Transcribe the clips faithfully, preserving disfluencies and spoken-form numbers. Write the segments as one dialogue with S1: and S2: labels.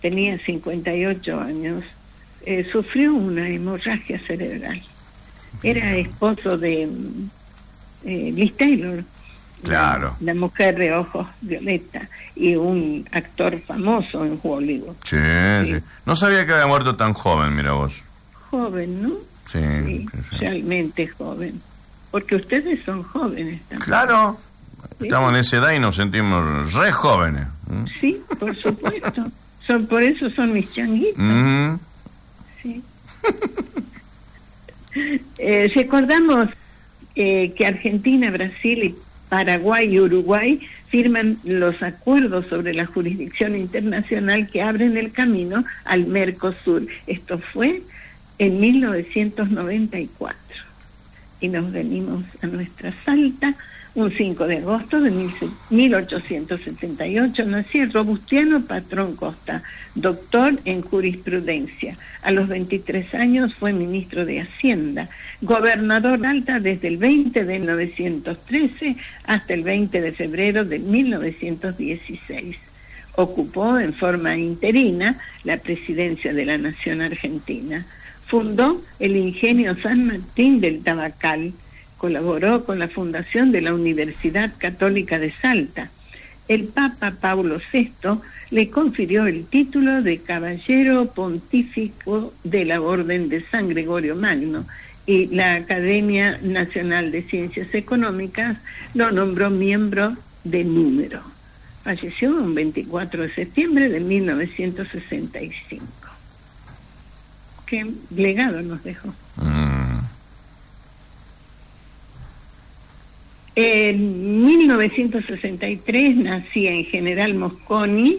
S1: tenía cincuenta y ocho años, eh, sufrió una hemorragia cerebral. Era esposo de eh, Liz Taylor,
S2: claro,
S1: la, la mujer de ojos violeta, y un actor famoso en Hollywood.
S2: Sí, sí, sí. No sabía que había muerto tan joven, mira vos.
S1: Joven, ¿no?
S2: Sí,
S1: sí,
S2: sí.
S1: Realmente joven. Porque ustedes son jóvenes también.
S2: Claro,
S1: ¿sí?
S2: Estamos en esa edad y nos sentimos re jóvenes. ¿Mm?
S1: Sí, por supuesto. Son, por eso son mis changuitos.
S2: Mm.
S1: Sí. eh, recordamos eh, que Argentina, Brasil y Paraguay y Uruguay firman los acuerdos sobre la jurisdicción internacional que abren el camino al Mercosur. Esto fue en mil novecientos noventa y cuatro. Y nos venimos a nuestra Salta. Un cinco de agosto de mil ochocientos setenta y ocho nacía Robustiano Patrón Costa, doctor en jurisprudencia. A los veintitrés años fue ministro de Hacienda, gobernador de Salta desde el veinte de mil novecientos trece hasta el veinte de febrero de mil novecientos dieciséis. Ocupó en forma interina la presidencia de la Nación Argentina. Fundó el Ingenio San Martín del Tabacal. Colaboró con la fundación de la Universidad Católica de Salta. El Papa Paulo sexto le confirió el título de Caballero Pontífico de la Orden de San Gregorio Magno, y la Academia Nacional de Ciencias Económicas lo nombró miembro de número. Falleció un veinticuatro de septiembre de mil novecientos sesenta y cinco. ¿Qué legado nos dejó?
S2: Mm.
S1: En mil novecientos sesenta y tres nacía en General Mosconi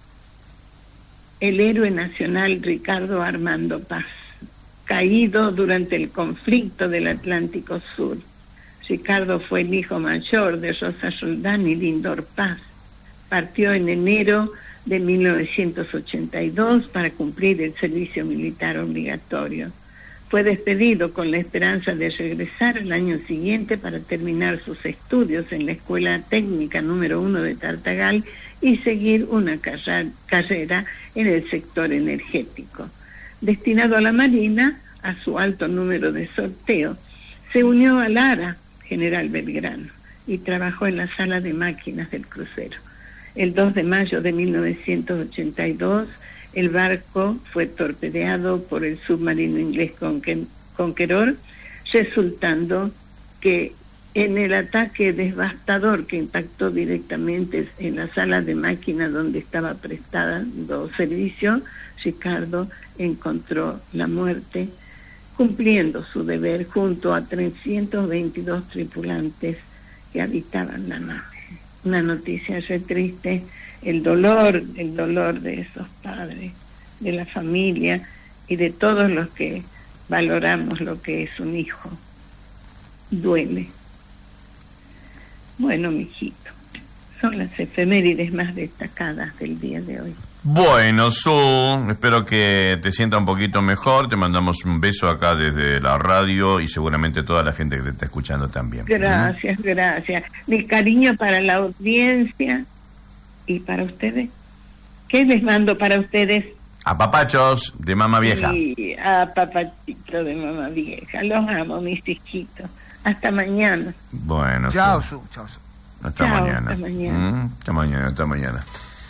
S1: el héroe nacional Ricardo Armando Paz, caído durante el conflicto del Atlántico Sur. Ricardo fue el hijo mayor de Rosa Roldán y Lindor Paz. Partió en enero de mil novecientos ochenta y dos para cumplir el servicio militar obligatorio. Fue despedido con la esperanza de regresar al año siguiente para terminar sus estudios en la Escuela Técnica número uno de Tartagal y seguir una carra- carrera en el sector energético. Destinado a la Marina, a su alto número de sorteo, se unió a Lara, General Belgrano, y trabajó en la sala de máquinas del crucero. El dos de mayo de mil novecientos ochenta y dos, el barco fue torpedeado por el submarino inglés Conqueror, resultando que en el ataque devastador que impactó directamente en la sala de máquinas donde estaba prestando servicio, Ricardo encontró la muerte cumpliendo su deber junto a trescientos veintidós tripulantes que habitaban la nave. Una noticia re triste. El dolor, el dolor de esos padres, de la familia y de todos los que valoramos lo que es un hijo. Duele. Bueno, mijito, son las efemérides más destacadas del día de hoy.
S2: Bueno, Su, espero que te sienta un poquito mejor. Te mandamos un beso acá desde la radio y seguramente toda la gente que te está escuchando también.
S1: Gracias, ¿Mm? gracias. Mi cariño para la audiencia. ¿Y para ustedes? ¿Qué les mando para ustedes?
S2: A papachos de mamá vieja.
S1: Sí, a papachito de mamá vieja. Los amo, mis hijitos. Hasta mañana.
S2: Bueno,
S3: chao,
S2: Su.
S3: Su. Chao, Su.
S2: Hasta
S1: Chao,
S2: mañana.
S1: Hasta mañana.
S2: ¿Mm? Hasta mañana, hasta mañana.